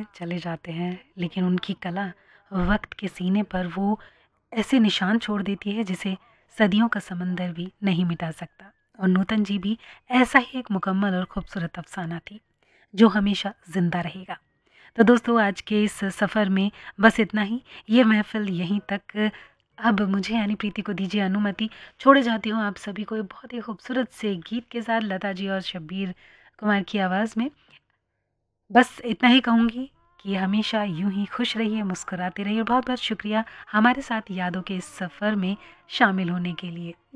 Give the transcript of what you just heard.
हैं, चले जाते हैं, लेकिन उनकी कला वक्त के सीने पर वो ऐसे निशान छोड़ देती है जिसे सदियों का समंदर भी नहीं मिटा सकता। और नूतन जी भी ऐसा ही एक मुकम्मल और खूबसूरत अफसाना थी जो हमेशा जिंदा रहेगा। तो दोस्तों, आज के इस सफ़र में बस इतना ही। ये महफ़िल यहीं तक। अब मुझे यानी प्रीति को दीजिए अनुमति, छोड़े जाती हूँ आप सभी को एक बहुत ही खूबसूरत से गीत के साथ, लता जी और शब्बीर कुमार की आवाज़ में। बस इतना ही कहूँगी कि हमेशा यूं ही खुश रहिए, मुस्कुराते रहिए। बहुत बहुत शुक्रिया हमारे साथ यादों के इस सफ़र में शामिल होने के लिए।